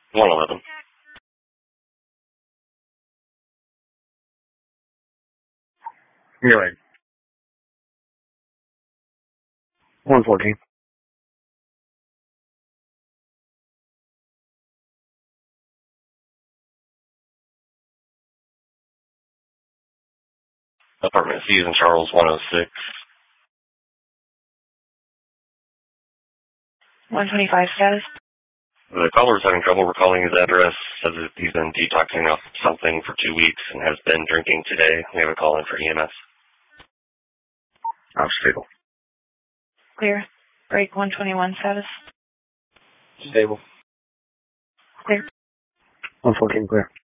111. You're right. 114. Apartment C's in Charles, 106. 125 status. The caller is having trouble recalling his address, says that he's been detoxing off something for 2 weeks and has been drinking today. We have a call in for EMS. Stable. Clear. Break 121 status. Stable. Clear. 114 clear.